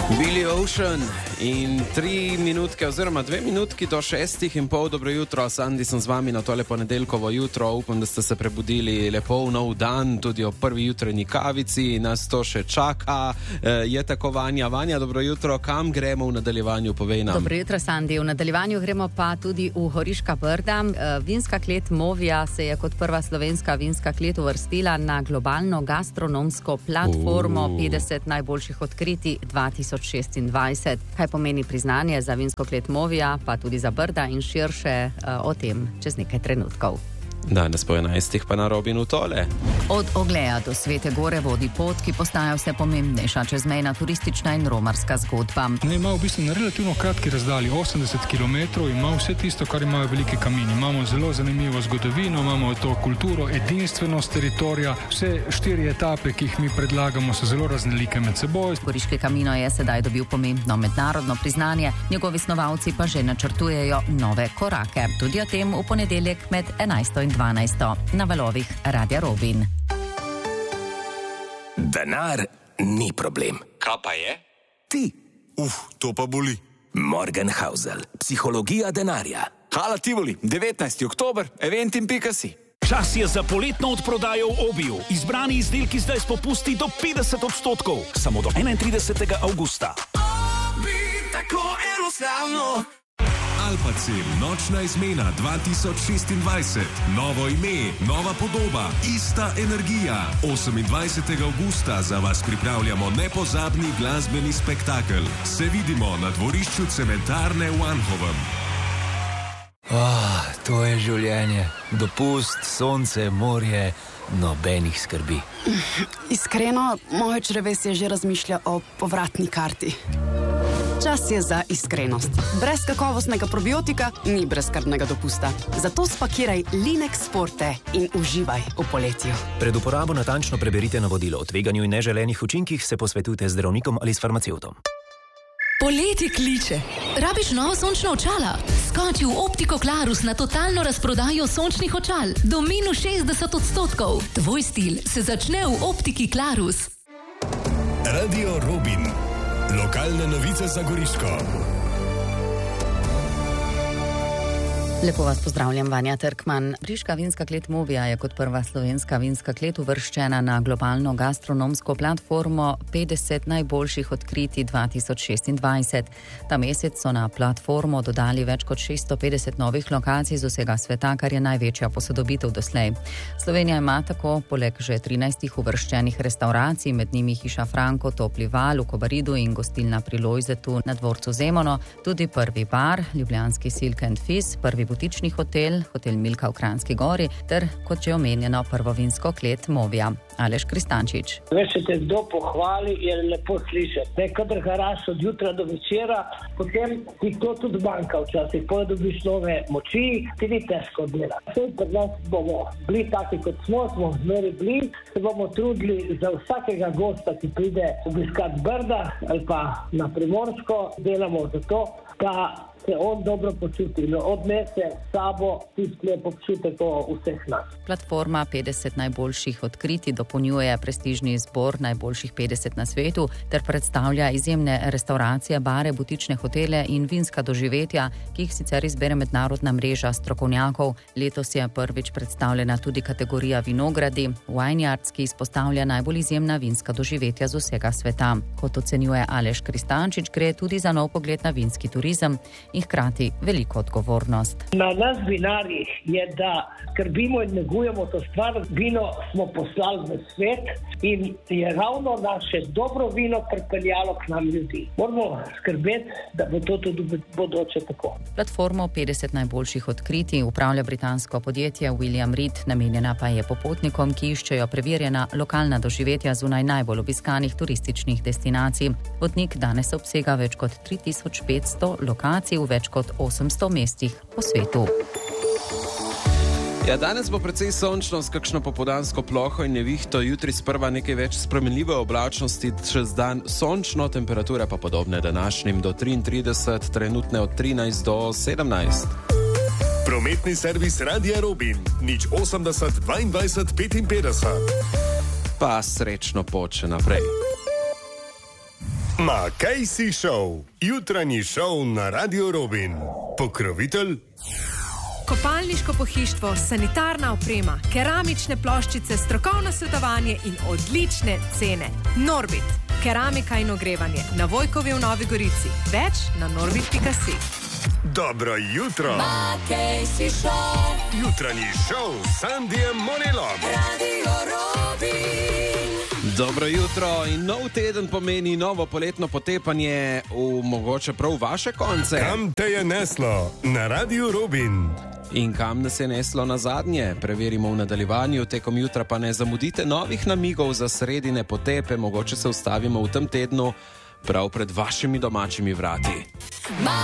Billy Ocean in 3 minutke oziroma 2 minutki do 6:30. Dobro jutro, Sandi sem z vami na tole ponedeljkovo jutro. Upam, da ste se prebudili lepo v nov dan, tudi o prvi jutranji kavici. Nas to še čaka. Je tako Vanja. Vanja, dobro jutro. Kam gremo v nadaljevanju? Povej nam. Dobro jutro, Sandi. V nadaljevanju gremo pa tudi v Goriška Brda. Vinska klet Movia se je kot prva slovenska vinska klet uvrstila na globalno gastronomsko platformo 50 najboljših odkritij 2026. Kaj pomeni priznanje za vinsko klet Movia, pa tudi za Brda in širše, o tem čez nekaj trenutkov. Danes po 11. pa na Robinu tole. Od Ogleja do Svete Gore vodi pot, ki postaja vse pomembnejša čezmejna turistična in romarska zgodba. Ima v bistvu na relativno kratki razdalji 80 km, ima vse tisto, kar imajo velike kamini. Imamo zelo zanimivo zgodovino, imamo to kulturo, edinstvenost teritorija. Vse 4 etape, ki jih mi predlagamo, so zelo raznolike med seboj. Goriški Camino je sedaj dobil pomembno mednarodno priznanje, njegovi snovalci pa že načrtujejo nove korake. Tudi o tem v ponedeljek med 11. in 12. na valovih Radia Robin. Denar ni problem. Kaj pa je? Ti. To pa boli. Morgenhausel. Psihologija denarja. Hala Tivoli, 19. oktober, eventim.si. Čas je za poletno odprodajo v Obiju. Izbrani izdelki zdaj s popusti do 50%. Samo do 31. avgusta. Obi, tako enostavno. Alpacil, nočna izmena 2026. Novo ime, nova podoba, ista energija. 28. avgusta za vas pripravljamo nepozabni glasbeni spektakel. Se vidimo na dvorišču cementarne v Anhovem. To je življenje. Dopust, sonce, morje, nobenih skrbi. Iskreno, moje črevesje že razmišlja o povratni karti. Čas je za iskrenost. Brez kakovostnega probiotika ni brezskrbnega dopusta. Zato spakiraj Linex Forte in uživaj v poletju. Pred uporabo natančno preberite navodilo. O tveganju in neželenih učinkih se posvetujte z zdravnikom ali s farmacevtom. Poletje kliče. Rabiš novo sončno očala? Skoči v Optiko Clarus na totalno razprodajo sončnih očal. Do minus 60%. Tvoj stil se začne v Optiki Clarus. Radio Robin. Lokalne novice za Goriško. Lepo vas pozdravljam, Vanja Trkman. Goriška vinska klet Movia je kot prva slovenska vinska klet uvrščena na globalno gastronomsko platformo 50 najboljših odkritij 2026. Ta mesec so na platformo dodali več kot 650 novih lokacij z vsega sveta, kar je največja posodobitev doslej. Slovenija ima tako poleg že 13 uvrščenih restauracij, med njimi Hiša Franko, Topli Val v Kobaridu in gostilna pri Lojzetu na dvorcu Zemono, tudi prvi bar, ljubljanski Silk and Fizz, prvi butični hotel, hotel Milka v Kranjski Gori ter, kot že omenjeno, prvo vinsko klet Movia. Aleš Kristančič. Veš, če te kdo pohvali, je lepo slišati. Kadar garaš od jutra do večera, potem ti to tudi manjka včasih. Potem dobiš nove moči, ti ni težko delati. Vse pri nas bomo bili taki, kot smo zmeri bili, se bomo trudili za vsakega gosta, ki pride obiskat Brda ali pa na Primorsko, delamo za to, da se on dobro počuti, odnese s sabo tisti lep občutek o vseh nas. Platforma 50 najboljših odkritij dopolnjuje prestižni izbor najboljših 50 na svetu ter predstavlja izjemne restauracije, bare, butične hotele in vinska doživetja, ki jih sicer izbere mednarodna mreža strokovnjakov. Letos je prvič predstavljena tudi kategorija vinogradi, Vineyards, ki izpostavlja najbolj izjemna vinska doživetja z vsega sveta. Kot ocenjuje Aleš Kristančič, gre tudi za nov pogled na vinski turizem in hkrati veliko odgovornost. Na nas vinarjih je, da skrbimo in negujemo to stvar. Vino smo poslali v svet in je ravno naše dobro vino pripeljalo k nam ljudi. Moramo skrbeti, da bo to tudi v bodoče tako. Platformo 50 najboljših odkritij upravlja britansko podjetje William Reed, namenjena pa je popotnikom, ki iščejo preverjena lokalna doživetja zunaj najbolj obiskanih turističnih destinacij. Vodnik danes obsega več kot 3500 lokacij v več kot 800 mestih po svetu. Ja, danes bo precej sončno s kakšno popoldansko ploho in nevihto, jutri sprva nekaj več spremenljive oblačnosti, čez dan sončno, temperature pa podobne današnjim do 33, trenutne od 13 do 17. Prometni servis Radia Robin, 080 22 55. Pa srečno pot še naprej. Casey Show, jutranji šov na Radio Robin. Pokrovitelj? Kopalniško pohištvo, sanitarna oprema, keramične ploščice, strokovno svetovanje in odlične cene. Norbit, keramika in ogrevanje na Vojkovi v Novi Gorici. Več na norbit.si. Dobro jutro. Casey Show. Jutranji šov s Sandijem Monelom. Radio Robin. Dobro jutro in nov teden pomeni novo poletno potepanje v mogoče prav vaše konce. Kam te je neslo? Na Radio Robin. In kam nas je neslo na zadnje? Preverimo v nadaljevanju, tekom jutra pa ne zamudite novih namigov za sredine potepe, mogoče se ustavimo v tem tednu prav pred vašimi domačimi vrati.